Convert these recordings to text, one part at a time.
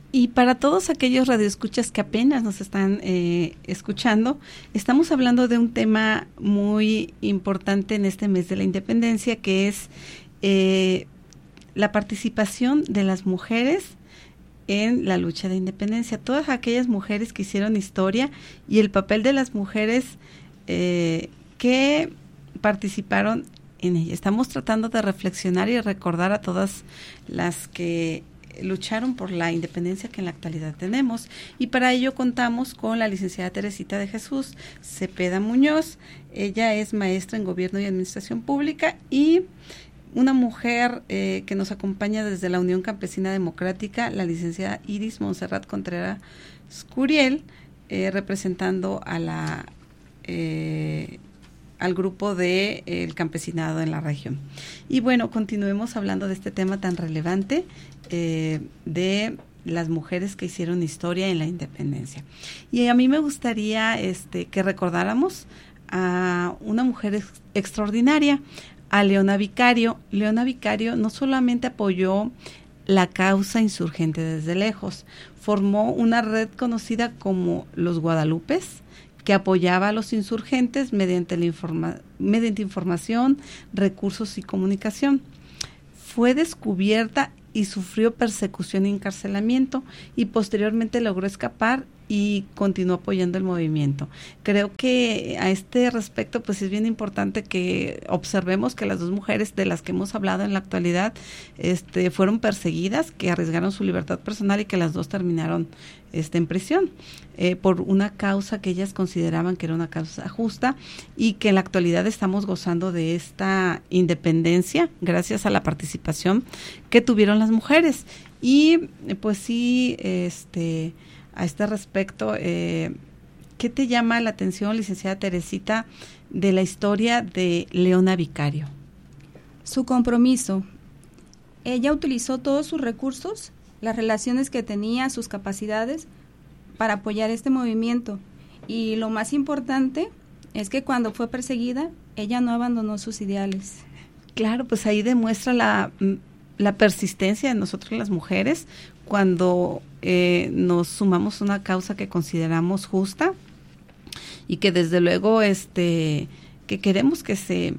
Y para todos aquellos radioescuchas que apenas nos están escuchando, estamos hablando de un tema muy importante en este mes de la independencia, que es la participación de las mujeres en la lucha de independencia. Todas aquellas mujeres que hicieron historia y el papel de las mujeres que participaron en ella. Estamos tratando de reflexionar y recordar a todas las que lucharon por la independencia que en la actualidad tenemos, y para ello contamos con la licenciada Teresita de Jesús Cepeda Muñoz. Ella es maestra en Gobierno y Administración Pública y una mujer que nos acompaña desde la Unión Campesina Democrática, la licenciada Iris Montserrat Contreras Curiel, representando a la al grupo de el campesinado en la región. Y bueno, continuemos hablando de este tema tan relevante de las mujeres que hicieron historia en la independencia. Y a mí me gustaría que recordáramos a una mujer extraordinaria, a Leona Vicario. Leona Vicario no solamente apoyó la causa insurgente desde lejos, formó una red conocida como los Guadalupes, que apoyaba a los insurgentes mediante información, recursos y comunicación. Fue descubierta y sufrió persecución y encarcelamiento, y posteriormente logró escapar y continuó apoyando el movimiento. Creo que a este respecto pues es bien importante que observemos que las dos mujeres de las que hemos hablado en la actualidad fueron perseguidas, que arriesgaron su libertad personal y que las dos terminaron en prisión por una causa que ellas consideraban que era una causa justa, y que en la actualidad estamos gozando de esta independencia gracias a la participación que tuvieron las mujeres. Y pues sí, a este respecto, ¿qué te llama la atención, licenciada Teresita, de la historia de Leona Vicario? Su compromiso. Ella utilizó todos sus recursos, las relaciones que tenía, sus capacidades, para apoyar este movimiento. Y lo más importante es que cuando fue perseguida, ella no abandonó sus ideales. Claro, pues ahí demuestra la persistencia de nosotros las mujeres cuando nos sumamos a una causa que consideramos justa y que desde luego que queremos que se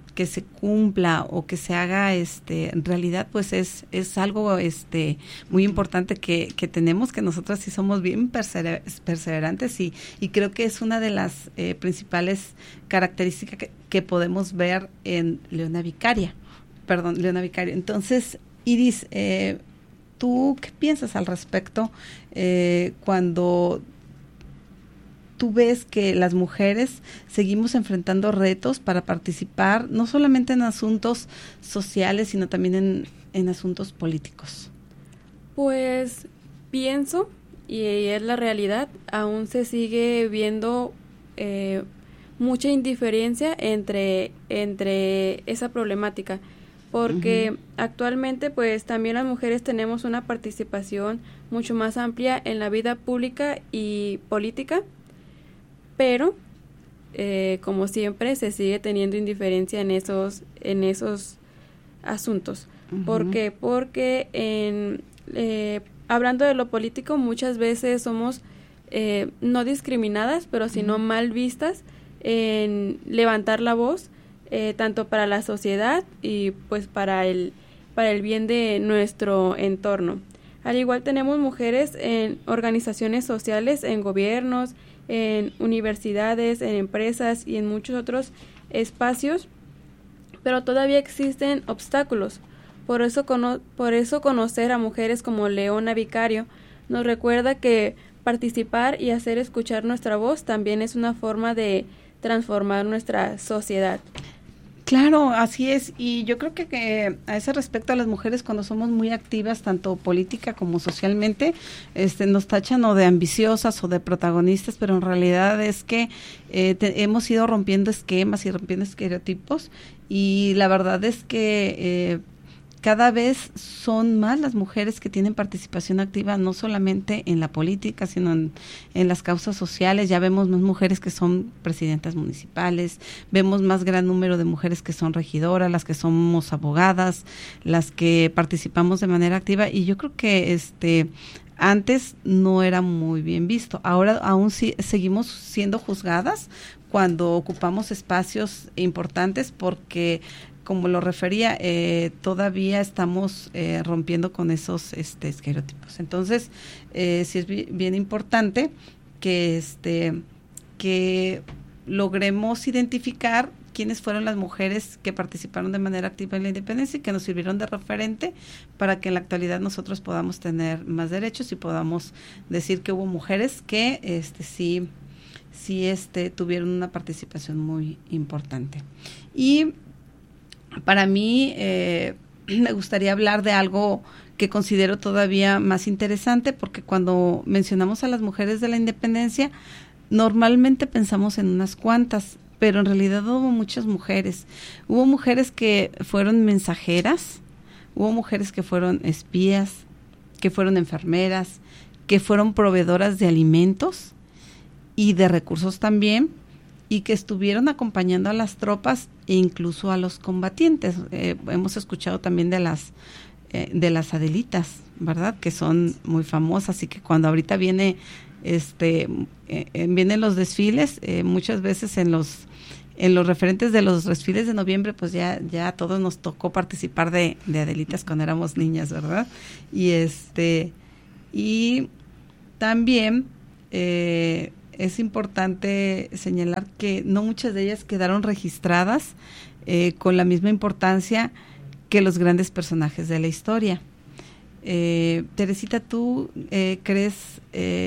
cumpla o que se haga en realidad, pues es algo muy importante que tenemos, que nosotras sí somos bien perseverantes, y creo que es una de las principales características que podemos ver en Leona Vicario. Entonces, Iris, ¿tú qué piensas al respecto cuando tú ves que las mujeres seguimos enfrentando retos para participar no solamente en asuntos sociales, sino también en asuntos políticos? Pues pienso, y es la realidad, aún se sigue viendo mucha indiferencia entre esa problemática, porque actualmente pues también las mujeres tenemos una participación mucho más amplia en la vida pública y política, pero como siempre se sigue teniendo indiferencia en esos asuntos. ¿Por qué? Porque hablando de lo político, muchas veces somos no discriminadas, pero sino mal vistas en levantar la voz, tanto para la sociedad y pues para el bien de nuestro entorno. Al igual tenemos mujeres en organizaciones sociales, en gobiernos, en universidades, en empresas y en muchos otros espacios, pero todavía existen obstáculos. Por eso conocer a mujeres como Leona Vicario nos recuerda que participar y hacer escuchar nuestra voz también es una forma de transformar nuestra sociedad. Claro, así es, y yo creo que a ese respecto a las mujeres, cuando somos muy activas tanto política como socialmente, nos tachan o de ambiciosas o de protagonistas, pero en realidad es que hemos ido rompiendo esquemas y rompiendo estereotipos, y la verdad es que cada vez son más las mujeres que tienen participación activa, no solamente en la política, sino en las causas sociales. Ya vemos más mujeres que son presidentas municipales, vemos más gran número de mujeres que son regidoras, las que somos abogadas, las que participamos de manera activa, y yo creo que antes no era muy bien visto. Ahora aún seguimos siendo juzgadas cuando ocupamos espacios importantes porque, como lo refería, todavía estamos rompiendo con esos estereotipos. Entonces, sí es bien importante que logremos identificar quiénes fueron las mujeres que participaron de manera activa en la independencia y que nos sirvieron de referente para que en la actualidad nosotros podamos tener más derechos y podamos decir que hubo mujeres que sí tuvieron una participación muy importante. Y para mí me gustaría hablar de algo que considero todavía más interesante, porque cuando mencionamos a las mujeres de la independencia, normalmente pensamos en unas cuantas, pero en realidad hubo muchas mujeres. Hubo mujeres que fueron mensajeras, hubo mujeres que fueron espías, que fueron enfermeras, que fueron proveedoras de alimentos y de recursos también, y que estuvieron acompañando a las tropas e incluso a los combatientes. Hemos escuchado también de las Adelitas, ¿verdad? Que son muy famosas y que cuando ahorita vienen los desfiles, muchas veces en los referentes de los desfiles de noviembre, pues ya a todos nos tocó participar de Adelitas cuando éramos niñas, ¿verdad? Y también es importante señalar que no muchas de ellas quedaron registradas con la misma importancia que los grandes personajes de la historia. Teresita, ¿tú crees,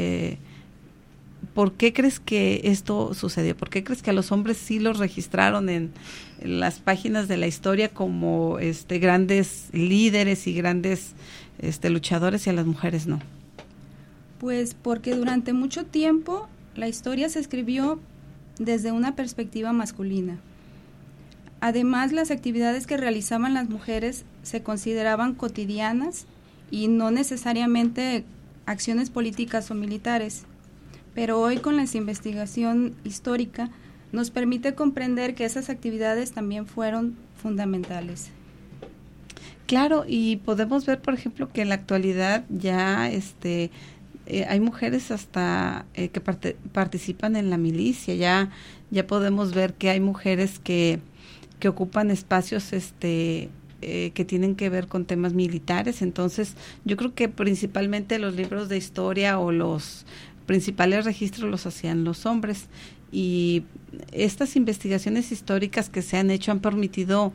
por qué crees que esto sucedió? ¿Por qué crees que a los hombres sí los registraron en las páginas de la historia como grandes líderes y grandes luchadores y a las mujeres no? Pues porque durante mucho tiempo la historia se escribió desde una perspectiva masculina. Además, las actividades que realizaban las mujeres se consideraban cotidianas y no necesariamente acciones políticas o militares. Pero hoy, con la investigación histórica, nos permite comprender que esas actividades también fueron fundamentales. Claro, y podemos ver, por ejemplo, que en la actualidad ya hay mujeres hasta que participan en la milicia. Ya podemos ver que hay mujeres que ocupan espacios que tienen que ver con temas militares. Entonces, yo creo que principalmente los libros de historia o los principales registros los hacían los hombres. Y estas investigaciones históricas que se han hecho han permitido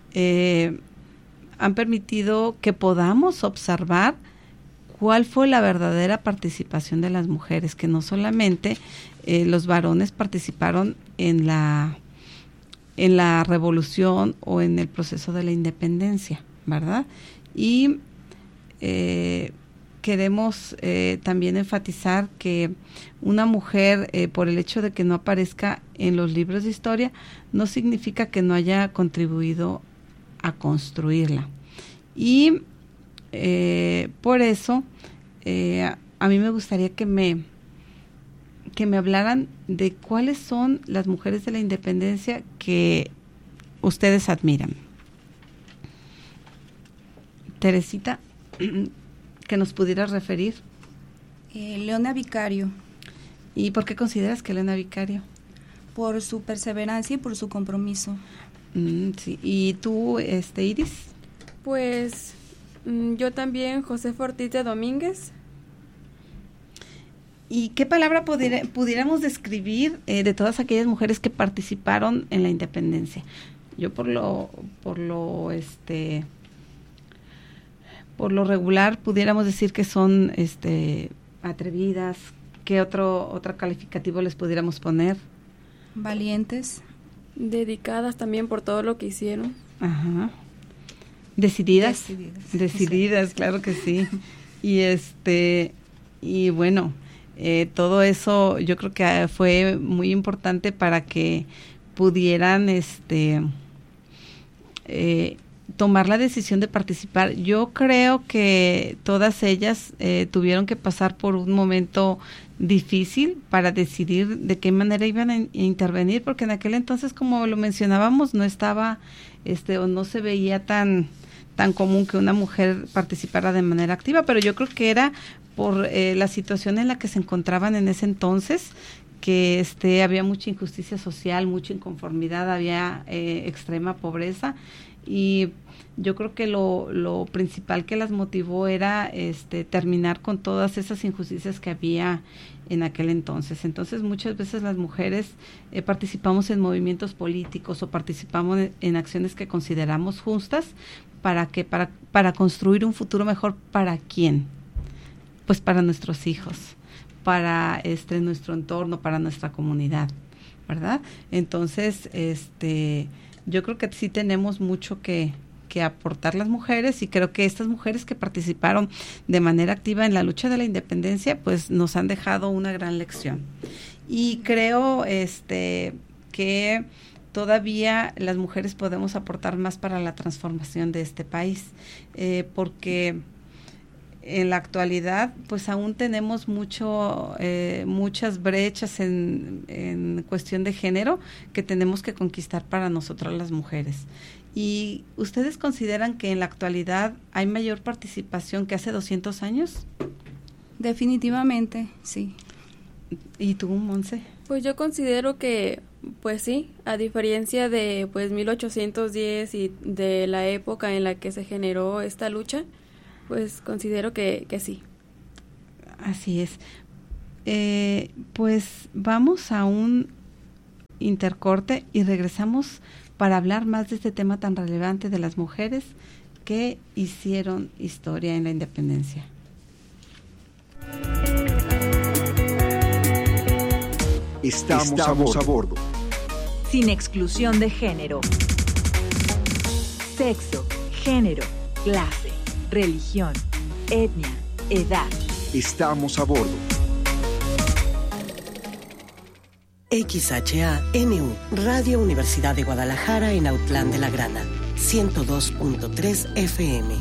que podamos observar cuál fue la verdadera participación de las mujeres, que no solamente los varones participaron en la revolución o en el proceso de la independencia, ¿verdad? Y queremos también enfatizar que una mujer, por el hecho de que no aparezca en los libros de historia, no significa que no haya contribuido a construirla. Y por eso a mí me gustaría que me hablaran de cuáles son las mujeres de la independencia que ustedes admiran. Teresita, ¿que nos pudieras referir? Leona Vicario. ¿Y por qué consideras que Leona Vicario? Por su perseverancia y por su compromiso. Sí. ¿Y tú, Iris? Pues yo también, Josefa Ortiz de Domínguez. ¿Y qué palabra pudiéramos describir de todas aquellas mujeres que participaron en la independencia? Yo por lo regular pudiéramos decir que son atrevidas. ¿Qué otro calificativo les pudiéramos poner? Valientes. Dedicadas también por todo lo que hicieron. Ajá. Decididas, claro que sí. Y bueno, todo eso yo creo que fue muy importante para que pudieran tomar la decisión de participar. Yo creo que todas ellas tuvieron que pasar por un momento difícil para decidir de qué manera iban a intervenir, porque en aquel entonces, como lo mencionábamos, no estaba o no se veía tan tan común que una mujer participara de manera activa, pero yo creo que era por la situación en la que se encontraban en ese entonces, que había mucha injusticia social, mucha inconformidad, había extrema pobreza, y yo creo que lo principal que las motivó era terminar con todas esas injusticias que había en aquel entonces. Entonces muchas veces las mujeres participamos en políticos o participamos en acciones que consideramos justas para construir un futuro mejor. ¿Para quién? Pues para nuestros hijos, para nuestro entorno, para nuestra comunidad, ¿verdad? Entonces, yo creo que sí tenemos mucho que aportar las mujeres, y creo que estas mujeres que participaron de manera activa en la lucha de la independencia, pues nos han dejado una gran lección. Y creo que todavía las mujeres podemos aportar más para la transformación de este país, porque en la actualidad pues aún tenemos muchas brechas en cuestión de género que tenemos que conquistar para nosotras las mujeres. ¿Y ustedes consideran que en la actualidad hay mayor participación que hace 200 años? Definitivamente, sí. ¿Y tú, Monse? Pues yo considero que, pues sí, a diferencia de 1810 y de la época en la que se generó esta lucha, pues considero que sí. Así es. Pues vamos a un intercorte y regresamos para hablar más de este tema tan relevante de las mujeres que hicieron historia en la independencia. Estamos a bordo. Sin exclusión de género. Sexo, género, clase, religión, etnia, edad. Estamos a bordo. XHANU, Radio Universidad de Guadalajara en Autlán de la Grana, 102.3 FM,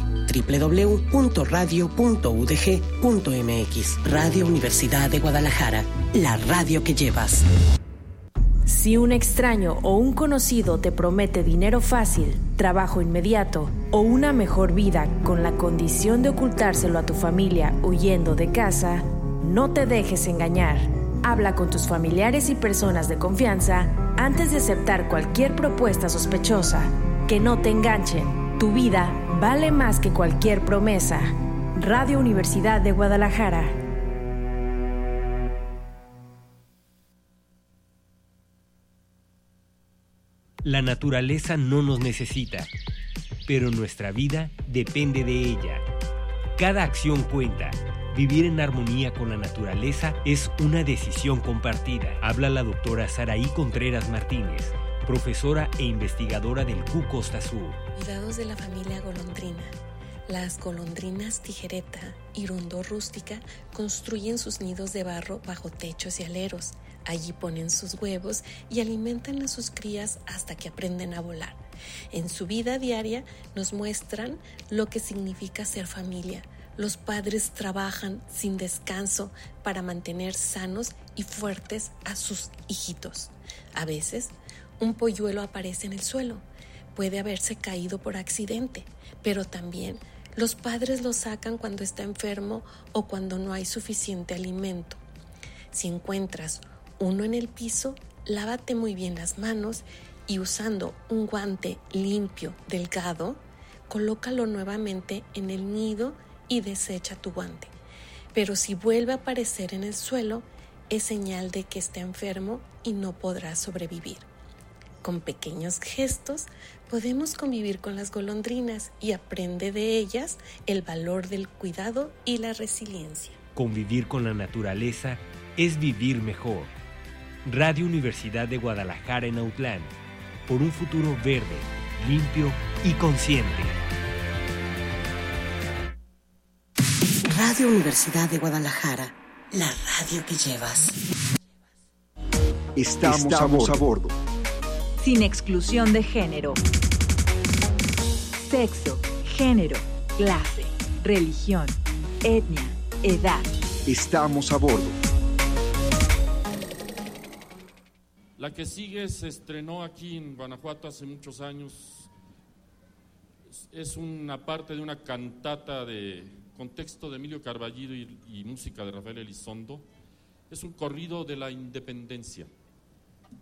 www.radio.udg.mx. Radio Universidad de Guadalajara, la radio que llevas. Si un extraño o un conocido te promete dinero fácil, trabajo inmediato o una mejor vida con la condición de ocultárselo a tu familia huyendo de casa, no te dejes engañar. Habla con tus familiares y personas de confianza antes de aceptar cualquier propuesta sospechosa. Que no te enganchen. Tu vida vale más que cualquier promesa. Radio Universidad de Guadalajara. La naturaleza no nos necesita, pero nuestra vida depende de ella. Cada acción cuenta. Vivir en armonía con la naturaleza es una decisión compartida. Habla la doctora Saraí Contreras Martínez, profesora e investigadora del CU Costa Sur. Cuidados de la familia golondrina. Las golondrinas tijereta y rondó rústica construyen sus nidos de barro bajo techos y aleros. Allí ponen sus huevos y alimentan a sus crías hasta que aprenden a volar. En su vida diaria nos muestran lo que significa ser familia. Los padres trabajan sin descanso para mantener sanos y fuertes a sus hijitos. A veces, un polluelo aparece en el suelo. Puede haberse caído por accidente, pero también los padres lo sacan cuando está enfermo o cuando no hay suficiente alimento. Si encuentras uno en el piso, lávate muy bien las manos y usando un guante limpio, delgado, colócalo nuevamente en el nido y desecha tu guante. Pero si vuelve a aparecer en el suelo, es señal de que está enfermo y no podrá sobrevivir. Con pequeños gestos podemos convivir con las golondrinas y aprende de ellas el valor del cuidado y la resiliencia. Convivir con la naturaleza es vivir mejor. Radio Universidad de Guadalajara en Autlán, por un futuro verde, limpio y consciente. Radio Universidad de Guadalajara, la radio que llevas. Estamos a bordo. Sin exclusión de género. Sexo, género, clase, religión, etnia, edad. Estamos a bordo. La que sigue se estrenó aquí en Guanajuato hace muchos años. es una parte de una cantata con texto de Emilio Carballido y música de Rafael Elizondo. Es un corrido de la independencia.